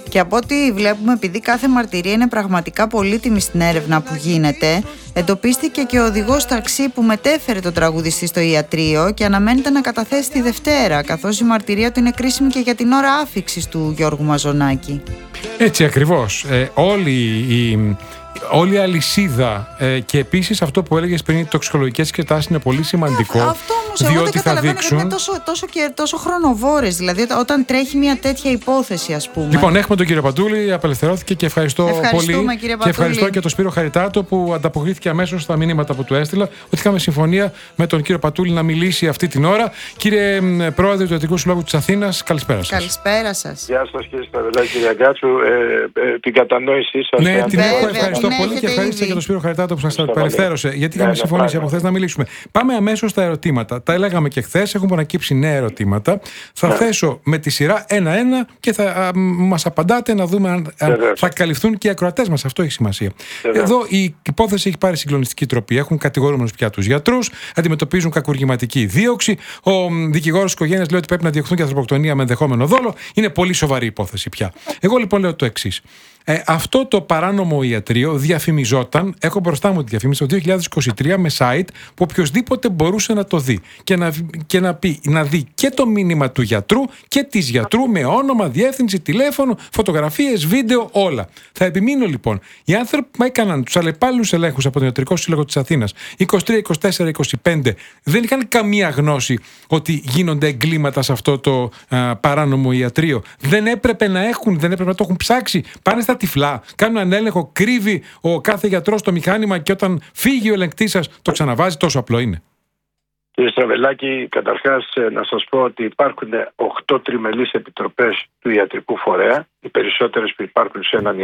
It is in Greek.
Και από ό,τι βλέπουμε, επειδή κάθε μαρτυρία είναι πραγματικά πολύτιμη στην έρευνα που γίνεται, εντοπίστηκε και ο οδηγός ταξί που μετέφερε τον τραγουδιστή στο ιατρείο και αναμένεται να καταθέσει τη Δευτέρα, καθώς η μαρτυρία του είναι κρίσιμη και για την ώρα άφιξης του Γιώργου Μαζονάκη. Έτσι ακριβώς. Όλη η αλυσίδα και επίσης αυτό που έλεγες πριν, οι τοξικολογικές εξετάσεις είναι πολύ σημαντικό. Αυτό όμως εγώ δεν καταλαβαίνω γιατί είναι τόσο χρονοβόρες, δηλαδή όταν τρέχει μια τέτοια υπόθεση, ας πούμε. Λοιπόν, έχουμε τον κύριο Πατούλη, απελευθερώθηκε και ευχαριστώ πολύ. Κύριε και ευχαριστώ και τον Σπύρο Χαριτάτο που ανταποκρίθηκε αμέσως στα μηνύματα που του έστειλα, ότι είχαμε συμφωνία με τον κύριο Πατούλη να μιλήσει αυτή την ώρα. Κύριε Πρόεδρε του Ιατρικού Συλλόγου της Αθήνας, καλησπέρα σας. Καλησπέρα σας. Γεια σας κύριε Σταυρελάκη, κύριε Αγκάτσου. Την κατανόησή σας. Ναι, την έχω, ευχαριστώ πολύ και ευχαριστώ και τον Σπύρο Χαριτάτο που σας απελευθέρωσε, γιατί είχαμε συμφωνήσει από χθες να μιλήσουμε. Πάμε αμέσως στα ερωτήματα. Τα έλεγαμε και χθες, έχουν ανακύψει νέα ερωτήματα. Θα θέσω με τη σειρά ένα-ένα και θα μας απαντάτε να δούμε αν θα καλυφθούν και οι ακροατές μας. Αυτό έχει σημασία. Εδώ η υπόθεση έχει πάρει συγκλονιστική τροπή. Έχουν κατηγορούμενους πια τους γιατρούς, αντιμετωπίζουν κακουργηματική δίωξη. Ο δικηγόρος της οικογένειας λέει ότι πρέπει να διωχθούν και ανθρωποκτονία με ενδεχόμενο δόλο. Είναι πολύ σοβαρή υπόθεση πια. Εγώ λοιπόν λέω το εξής. Αυτό το παράνομο ιατρείο διαφημιζόταν, έχω μπροστά μου τη διαφήμιση, το 2023 με site που οποιοσδήποτε μπορούσε να το δει και να δει και το μήνυμα του γιατρού και της γιατρού με όνομα, διεύθυνση, τηλέφωνο, φωτογραφίες, βίντεο, όλα. Θα επιμείνω λοιπόν. Οι άνθρωποι που έκαναν τους αλλεπάλληλους ελέγχους από τον Ιατρικό Σύλλογο της Αθήνας 23, 24, 25 δεν είχαν καμία γνώση ότι γίνονται εγκλήματα σε αυτό το παράνομο ιατρείο. Δεν έπρεπε να το έχουν ψάξει. Πάνε στα τυφλά, κάνουν έναν έλεγχο, κρύβει ο κάθε γιατρός το μηχάνημα και όταν φύγει ο ελεγκτής σας το ξαναβάζει. Τόσο απλό είναι. Κύριε Στραβελάκη, καταρχάς να σας πω ότι υπάρχουν 8 τριμελείς επιτροπές του ιατρικού φορέα, οι περισσότερες που υπάρχουν σε έναν